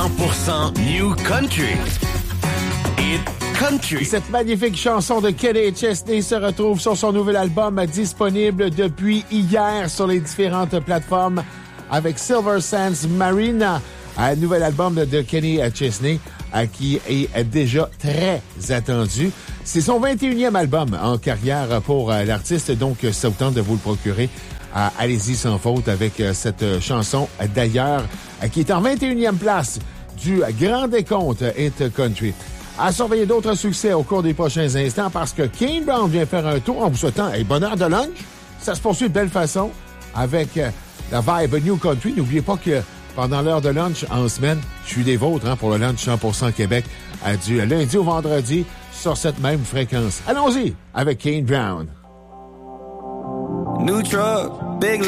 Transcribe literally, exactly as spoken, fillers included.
cent pour cent New Country. Hit Country. Cette magnifique chanson de Kenny Chesney se retrouve sur son nouvel album disponible depuis hier sur les différentes plateformes avec Silver Sands Marina, un nouvel album de Kenny Chesney qui est déjà très attendu. C'est son vingt et unième album en carrière pour l'artiste, donc ça vous tente de vous le procurer. Euh, allez-y sans faute avec euh, cette chanson euh, d'ailleurs euh, qui est en vingt et unième place du grand décompte Hit Country. À surveiller d'autres succès au cours des prochains instants parce que Kane Brown vient faire un tour en vous souhaitant hey, bonne heure de lunch. Ça se poursuit de belle façon avec euh, la vibe New Country. N'oubliez pas que pendant l'heure de lunch en semaine, je suis des vôtres hein, pour le lunch cent pour cent Québec euh, du lundi au vendredi sur cette même fréquence. Allons-y avec Kane Brown. New truck, big